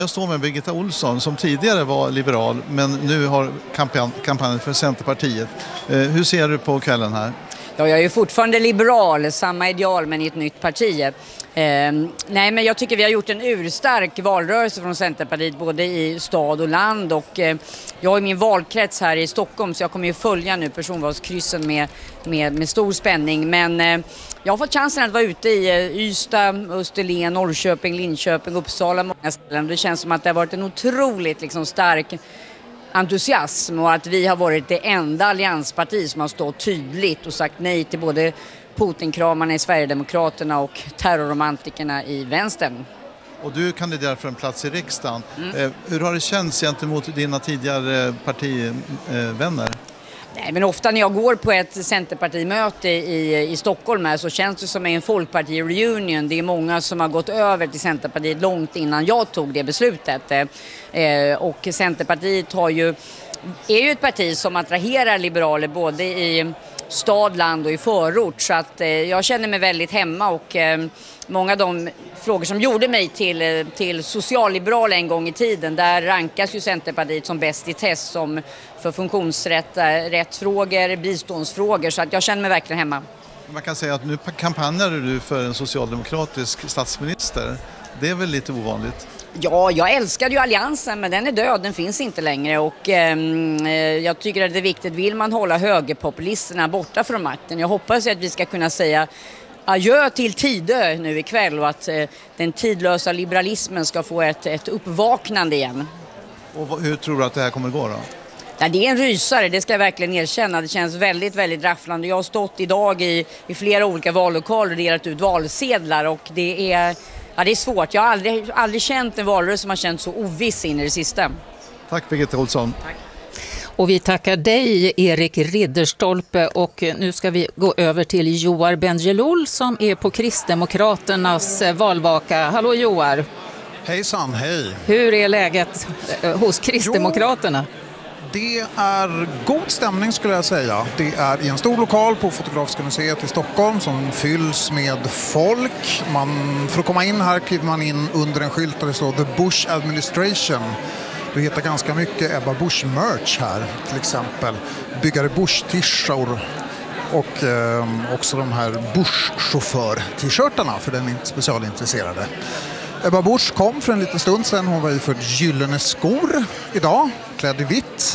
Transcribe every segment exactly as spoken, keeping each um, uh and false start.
Jag står med Birgitta Olsson som tidigare var liberal men nu har kampan- kampanjen för Centerpartiet. Eh, hur ser du på kvällen här? Ja, jag är ju fortfarande liberal, samma ideal men i ett nytt parti. Eh, nej, men jag tycker vi har gjort en urstark valrörelse från Centerpartiet både i stad och land. Och, eh, jag är min valkrets här i Stockholm så jag kommer ju följa nu personvalskryssen med, med, med stor spänning. Men eh, jag har fått chansen att vara ute i eh, Ystad, Österlen, Norrköping, Linköping, Uppsala, många ställen. Det känns som att det har varit en otroligt liksom, stark entusiasm och att vi har varit det enda alliansparti som har stått tydligt och sagt nej till både Putin-kramarna i Sverigedemokraterna och terrorromantikerna i vänstern. Och du kandiderar för en plats i riksdagen. Mm. Eh, hur har det känts gentemot dina tidigare partivänner? Nej, men ofta när jag går på ett Centerpartimöte i, i Stockholm här så känns det som en folkparti-reunion. Det är många som har gått över till Centerpartiet långt innan jag tog det beslutet. Eh, och Centerpartiet har ju, är ju ett parti som attraherar liberaler både i stad, land och i förort. Så att eh, jag känner mig väldigt hemma och eh, många av de frågor som gjorde mig till, till socialliberal en gång i tiden, där rankas ju Centerpartiet som bäst i test som för funktionsrättsfrågor, biståndsfrågor, så att jag känner mig verkligen hemma. Man kan säga att nu kampanjar du för en socialdemokratisk statsminister. Det är väl lite ovanligt? Ja, jag älskade ju alliansen men den är död, den finns inte längre och eh, jag tycker att det är viktigt, vill man hålla högerpopulisterna borta från makten. Jag hoppas att vi ska kunna säga adjö till Tidö nu ikväll och att eh, den tidlösa liberalismen ska få ett, ett uppvaknande igen. Och hur tror du att det här kommer gå då? Ja, det är en rysare, det ska jag verkligen erkänna. Det känns väldigt, väldigt rafflande. Jag har stått idag i, i flera olika vallokaler och delat ut valsedlar och det är, ja, det är svårt. Jag har aldrig, aldrig känt en valrörelse som har känt så oviss in i det sista. Tack Birgitta Olsson. Tack. Och vi tackar dig, Erik Ridderstolpe, och nu ska vi gå över till Joar Bendjelloul som är på Kristdemokraternas valvaka. Hallå Joar! Hejsan, hej! Hur är läget hos Kristdemokraterna? Jo, det är god stämning skulle jag säga. Det är i en stor lokal på Fotografiska museet i Stockholm som fylls med folk. Man, för att komma in här kliver man in under en skylt där det står The Bush Administration. Du hittar ganska mycket Ebba Busch-merch här, till exempel byggare Busch-t-shirtar och eh, också de här Busch-chaufför-t-shirtarna för den specialintresserade. Ebba Busch kom för en liten stund sedan, hon var i för gyllene skor idag, klädd i vitt.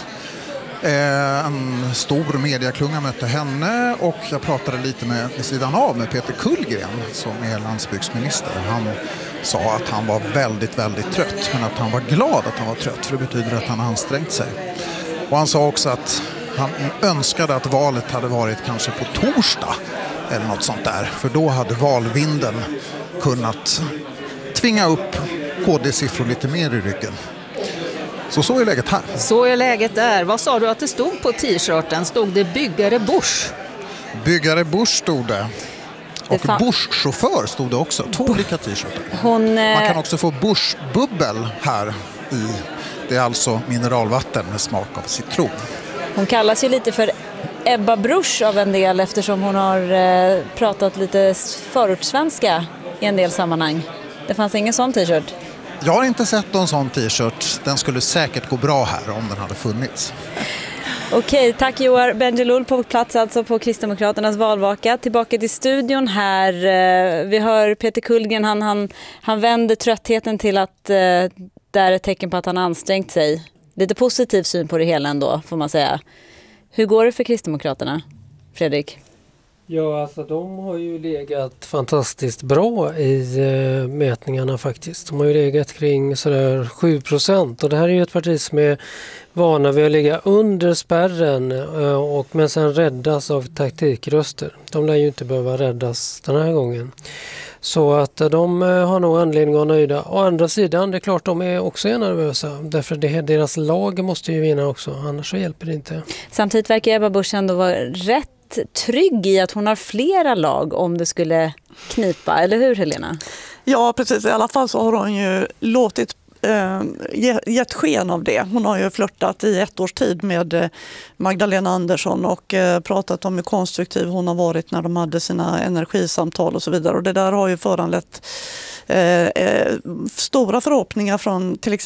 Eh, en stor mediaklunga mötte henne och jag pratade lite med, med sidan av med Peter Kullgren som är landsbygdsminister. Han sa att han var väldigt, väldigt trött men att han var glad att han var trött för det betyder att han har ansträngt sig. Och han sa också att han önskade att valet hade varit kanske på torsdag eller något sånt där för då hade valvinden kunnat tvinga upp K D-siffror lite mer i ryggen. Så så är läget här. Så är läget där. Vad sa du att det stod på t-shirten? Stod det byggare Busch? Byggare Busch stod det. Och fan... Busch-chaufför stod det också. Två olika t-shirtar. Hon, Man kan också få Busch-bubbel här i. Det är alltså mineralvatten med smak av citron. Hon kallas ju lite för Ebba Busch av en del eftersom hon har eh, pratat lite förortssvenska i en del sammanhang. Det fanns ingen sån t-shirt. Jag har inte sett någon sån t-shirt. Den skulle säkert gå bra här om den hade funnits. Okej, tack Joar Bendjelloul på plats alltså på Kristdemokraternas valvaka. Tillbaka till studion här. Vi hör Peter Kullgren, han, han, han vänder tröttheten till att eh, det är ett tecken på att han har ansträngt sig. Lite positiv syn på det hela ändå, får man säga. Hur går det för Kristdemokraterna, Fredrik? Ja, alltså de har ju legat fantastiskt bra i eh, mätningarna faktiskt. De har ju legat kring sådär sju procent och det här är ju ett parti som är vana vid att ligga under spärren eh, och men sen räddas av taktikröster. De lär ju inte behöva räddas den här gången. Så att de har nog anledning att vara nöjda. Å andra sidan, det är klart de är också nervösa. Därför det, deras lag måste ju vinna också, annars så hjälper det inte. Samtidigt verkar Ebba Busch ändå vara rätt trygg i att hon har flera lag om det skulle knipa, eller hur Helena? Ja, precis. I alla fall så har hon ju låtit eh, gett sken av det. Hon har ju flörtat i ett års tid med eh, Magdalena Andersson och eh, pratat om hur konstruktiv hon har varit när de hade sina energisamtal och så vidare. Och det där har ju föranlett eh, eh, stora förhoppningar från till exempel